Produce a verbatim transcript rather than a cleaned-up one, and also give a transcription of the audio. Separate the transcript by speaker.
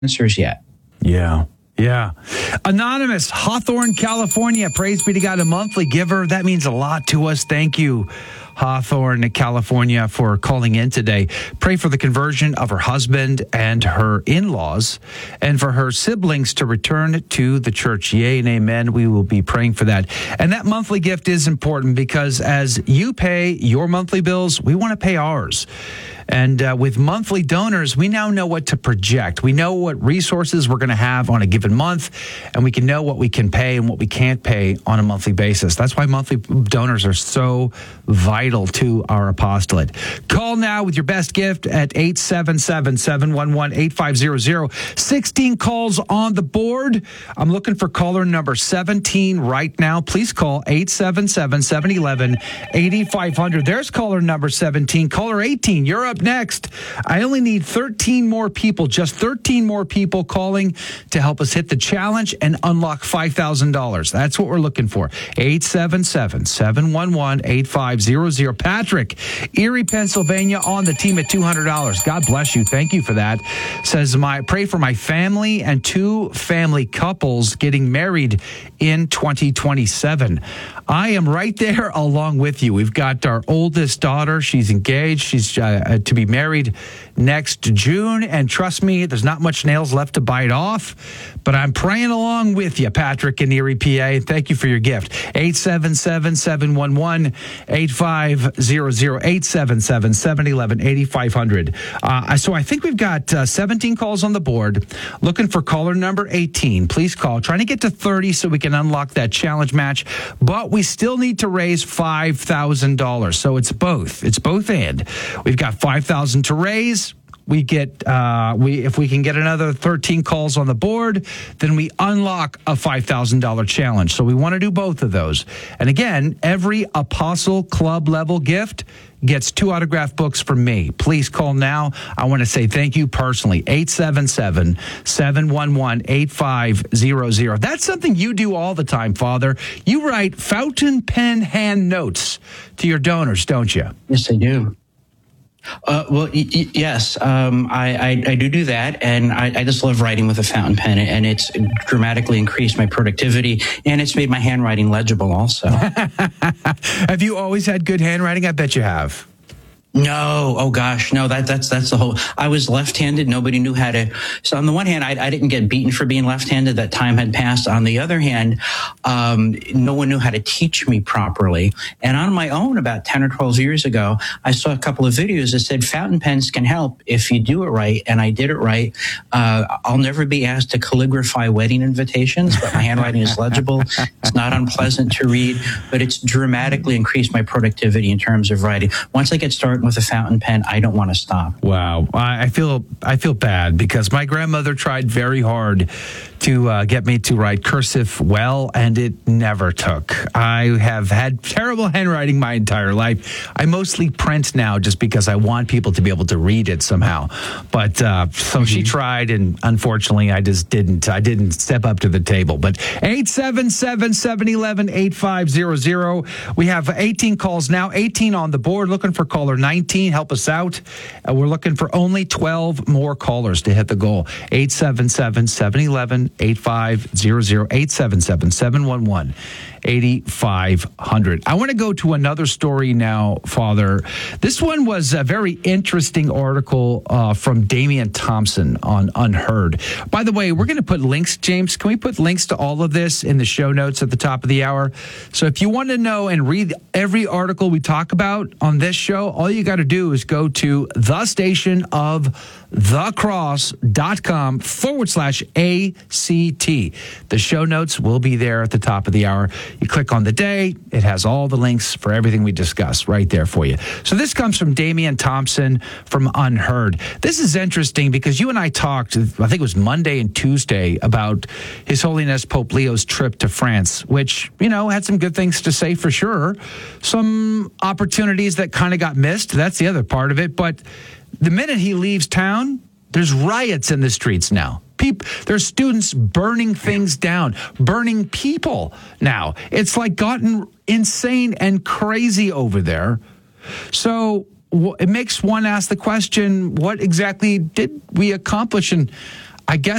Speaker 1: answers yet.
Speaker 2: Yeah. Yeah. Anonymous, Hawthorne, California. Praise be to God, a monthly giver. That means a lot to us. Thank you, Hawthorne, California, for calling in today. Pray for the conversion of her husband and her in-laws and for her siblings to return to the church. Yea and amen. We will be praying for that. And that monthly gift is important because as you pay your monthly bills, we want to pay ours. And uh, with monthly donors, we now know what to project. We know what resources we're going to have on a given month, and we can know what we can pay and what we can't pay on a monthly basis. That's why monthly donors are so vital to our apostolate. Call now with your best gift at eight seven seven, seven one one, eight five zero zero. sixteen calls on the board. I'm looking for caller number seventeen right now. Please call eight seven seven, seven one one, eight five zero zero. There's caller number seventeen. Caller eighteen, you're up next. I only need thirteen more people, just thirteen more people calling to help us hit the challenge and unlock five thousand dollars. That's what we're looking for. eight seven seven, seven one one, eight five zero zero. Patrick, Erie, Pennsylvania, on the team at two hundred dollars. God bless you. Thank you for that. Says, my pray for my family and two family couples getting married in twenty twenty-seven. I am right there along with you. We've got our oldest daughter. She's engaged. She's uh, to be married next June. And trust me, there's not much nails left to bite off. But I'm praying along with you, Patrick in Erie, P A. Thank you for your gift. eight seven seven, seven one one, eight five zero zero. eight seven seven, seven one one, eight five zero zero. Uh, so I think we've got uh, seventeen calls on the board. Looking for caller number eighteen. Please call. Trying to get to thirty so we can unlock that challenge match. But we still need to raise five thousand dollars. So it's both. It's both and. We've got five thousand dollars to raise. We get, uh, we if we can get another thirteen calls on the board, then we unlock a five thousand dollars challenge. So we want to do both of those. And again, every Apostle Club level gift gets two autographed books from me. Please call now. I want to say thank you personally. eight seven seven, seven one one, eight five zero zero. That's something you do all the time, Father. You write fountain pen hand notes to your donors, don't you?
Speaker 1: Yes, I do. Uh, well, y- y- yes, um, I, I, I do do that, and I, I just love writing with a fountain pen, and it's dramatically increased my productivity, and it's made my handwriting legible also.
Speaker 2: Have you always had good handwriting? I bet you have.
Speaker 1: No, oh gosh, no, that, that's, that's the whole, I was left-handed. Nobody knew how to, so on the one hand, I, I didn't get beaten for being left-handed. That time had passed. On the other hand, um, no one knew how to teach me properly. And on my own, about ten or twelve years ago, I saw a couple of videos that said fountain pens can help if you do it right. And I did it right. Uh, I'll never be asked to calligraphy wedding invitations, but my handwriting is legible. It's not unpleasant to read, but it's dramatically increased my productivity in terms of writing. Once I get started with a fountain pen, I don't want to stop.
Speaker 2: Wow. I feel I feel bad because my grandmother tried very hard to uh, get me to write cursive well, and it never took. I have had terrible handwriting my entire life. I mostly print now just because I want people to be able to read it somehow. But uh, so mm-hmm. she tried, and unfortunately, I just didn't. I didn't step up to the table. But eight seven seven, seven one one, eight five zero zero. We have eighteen calls now, eighteen on the board. Looking for caller nineteen. Help us out. Uh, we're looking for only twelve more callers to hit the goal. eight seven seven, seven one one, eight five zero zero. eight seven seven, seven one one, eight five zero zero. I want to go to another story now, Father. This one was a very interesting article uh, from Damian Thompson on Unheard. By the way, we're going to put links, James. Can we put links to all of this in the show notes at the top of the hour? So if you want to know and read every article we talk about on this show, all you got to do is go to the station of thecross.com forward slash ACT. The show notes will be there at the top of the hour. You click on the day, it has all the links for everything we discuss right there for you. So this comes from Damian Thompson from Unheard. This is interesting because you and I talked, I think it was Monday and Tuesday, about His Holiness Pope Leo's trip to France, which, you know, had some good things to say for sure. Some opportunities that kind of got missed. That's the other part of it. But the minute he leaves town, there's riots in the streets now. People, there's students burning things down, burning people now. It's like gotten insane and crazy over there. So it makes one ask the question, what exactly did we accomplish? And I guess